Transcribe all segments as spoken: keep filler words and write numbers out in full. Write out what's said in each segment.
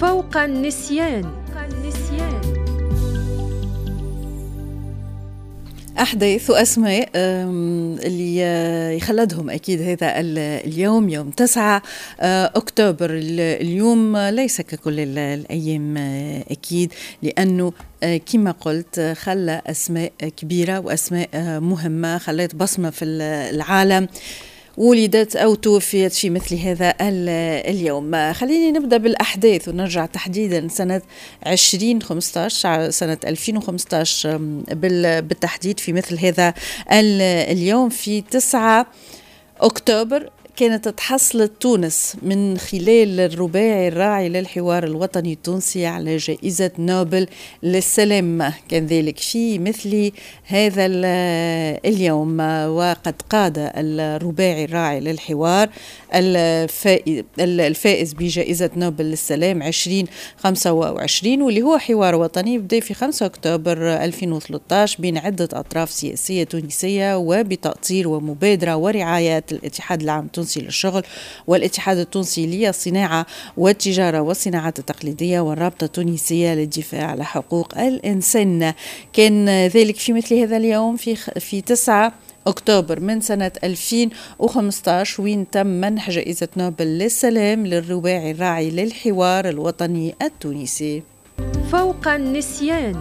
فوق النسيان. أحداث وأسماء اللي يخلدهم أكيد هذا اليوم، يوم تسعة أكتوبر. اليوم ليس ككل الأيام أكيد، لأنه كما قلت خلى أسماء كبيرة وأسماء مهمة، خلت بصمة في العالم، ولدت أو توفيت في مثل هذا اليوم. خليني نبدأ بالأحداث ونرجع تحديدا سنة عشرين خمسة عشر، سنة ألفين وخمسة عشر بالتحديد. في مثل هذا اليوم في تسعة أكتوبر كانت تحصلت تونس من خلال الرباعي الراعي للحوار الوطني التونسي على جائزة نوبل للسلام. كان ذلك في مثل هذا اليوم، وقد قاد الرباعي الراعي للحوار الفائز بجائزة نوبل للسلام عشرين خمسة وعشرين، واللي هو حوار وطني بدأ في خمسة أكتوبر ألفين وثلاثة عشر بين عدة أطراف سياسية تونسية، وبتأطير ومبادرة ورعاية الاتحاد العام التونسي للشغل والاتحاد التونسي للصناعة والتجارة والصناعات التقليدية والرابطة التونسية للدفاع على حقوق الإنسان. كان ذلك في مثل هذا اليوم في في تسعة أكتوبر من سنة ألفين وخمسة عشر، وين تم منح جائزة نوبل للسلام للرباعي الراعي للحوار الوطني التونسي. فوق النسيان.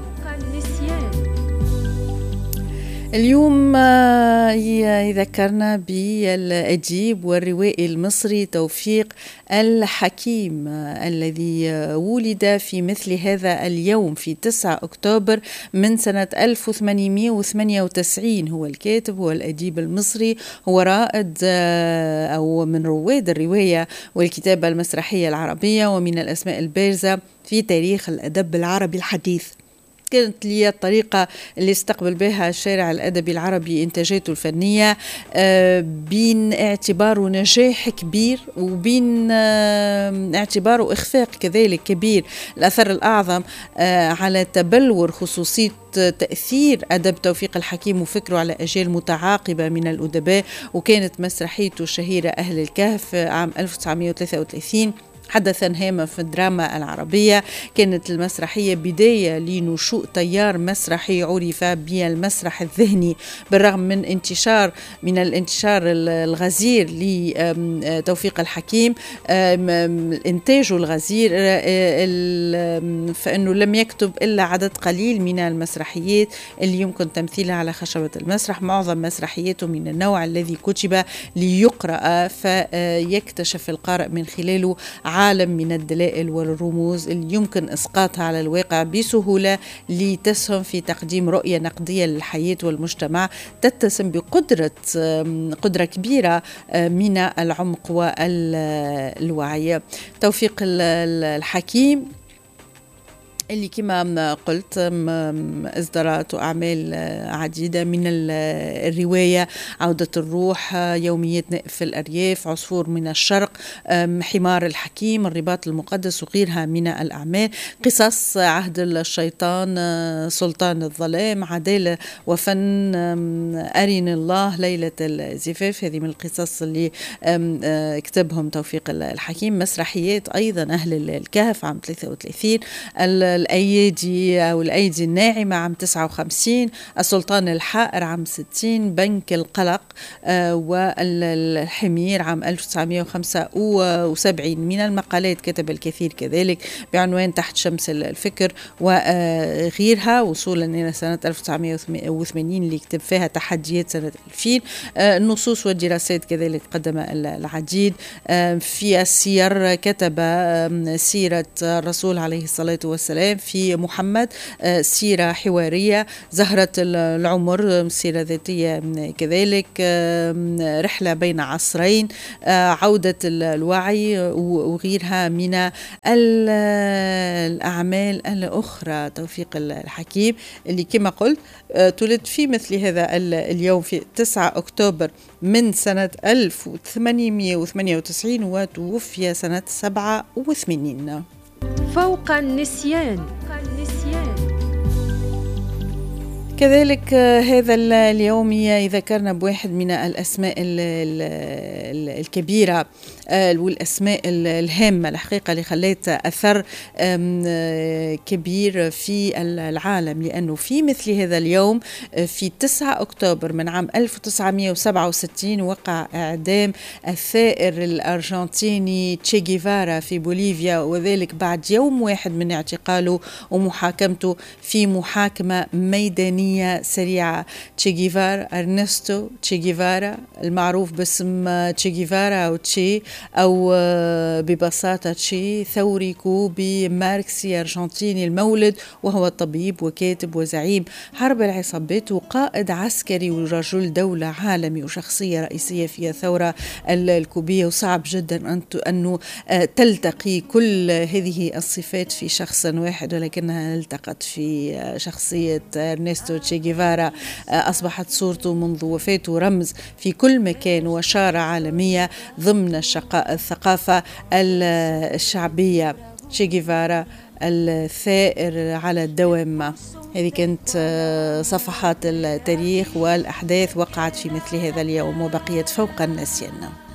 اليوم يذكرنا بالأديب والروائي المصري توفيق الحكيم، الذي ولد في مثل هذا اليوم في تسعة أكتوبر من سنة ألف وثمانمئة وثمانية وتسعين. هو الكاتب، هو الأديب المصري، هو رائد أو من رواد الرواية والكتابة المسرحية العربية، ومن الأسماء البارزة في تاريخ الأدب العربي الحديث. كانت لي الطريقة اللي استقبل بها الشارع الأدبي العربي إنتاجاته الفنية، بين اعتباره نجاح كبير وبين اعتباره إخفاق كذلك كبير. الأثر الأعظم على تبلور خصوصية تأثير أدب توفيق الحكيم وفكره على أجيال متعاقبة من الأدباء، وكانت مسرحيته الشهيرة أهل الكهف عام ألف وتسعمئة وثلاثة وثلاثين حدثا هاما في الدراما العربية. كانت المسرحية بداية لنشوء تيار مسرحي عرف بالمسرح الذهني، بالرغم من انتشار من الانتشار الغزير لتوفيق الحكيم، إنتاجه الغزير، فإنه لم يكتب إلا عدد قليل من المسرحيات اللي يمكن تمثيلها على خشبة المسرح. معظم مسرحياته من النوع الذي كتب ليقرأ، فيكتشف القارئ من خلاله عالم من الدلائل والرموز اللي يمكن إسقاطها على الواقع بسهولة، لتسهم في تقديم رؤية نقدية للحياة والمجتمع تتسم بقدرة قدرة كبيرة من العمق والوعي. توفيق الحكيم اللي كما قلت إصدارات أعمال عديدة من الرواية: عودة الروح، يوميات نائف الأرياف، عصفور من الشرق، حمار الحكيم، الرباط المقدس، وغيرها من الأعمال. قصص عهد الشيطان، سلطان الظلام، عدالة وفن، أرين الله، ليلة الزفاف. هذه من القصص اللي كتبهم توفيق الحكيم. مسرحيات أيضا: أهل الكهف عام ثلاثة وثلاثين، الأيدي أو الأيدي الناعمة عام تسعة وخمسين، السلطان الحائر عام ستين، بنك القلق آه والحمير عام ألف وتسعمئة وخمسة وسبعين. من المقالات كتب الكثير كذلك بعنوان تحت شمس الفكر وغيرها، وصولا إلى سنة ألف وتسعمئة وثمانين اللي كتب فيها تحديات سنة ألفين. آه النصوص والدراسات كذلك قدم العديد. آه في السير كتب آه سيرة الرسول عليه الصلاة والسلام، في محمد سيرة حوارية، زهرة العمر سيرة ذاتية كذلك، رحلة بين عصرين، عودة الوعي، وغيرها من الأعمال الأخرى. توفيق الحكيم اللي كما قلت تولد في مثل هذا اليوم في تسعة أكتوبر من سنة ألف وثمانمئة وثمانية وتسعين، وتوفي سنة سبعة وثمانين. فوق النسيان. كذلك هذا اليوم يذكرنا بواحد من الأسماء الكبيرة والأسماء الهامة الحقيقة اللي خلت أثر كبير في العالم، لأنه في مثل هذا اليوم في تسعة أكتوبر من عام ألف وتسعمائة وسبعة وستين وقع إعدام الثائر الأرجنتيني تشي جيفارا في بوليفيا، وذلك بعد يوم واحد من اعتقاله ومحاكمته في محاكمة ميدانية سريعة. تشي جيفارا أرنستو تشي جيفارا المعروف باسم تشي جيفارا أو تشي أو ببساطة تشي، ثوري كوبي ماركسي أرجنتيني المولد، وهو طبيب وكاتب وزعيم حرب العصابات وقائد عسكري ورجل دولة عالمي وشخصية رئيسية في الثورة الكوبية. وصعب جدا أنه تلتقي كل هذه الصفات في شخص واحد، ولكنها التقت في شخصية أرنستو تشي جيفارا. أصبحت صورته منذ وفاته رمز في كل مكان وشارة عالمية ضمن الشقاء الثقافة الشعبية. تشي جيفارا الثائر على الدوام. هذه كانت صفحات التاريخ والأحداث وقعت في مثل هذا اليوم وبقيت فوق النسيان.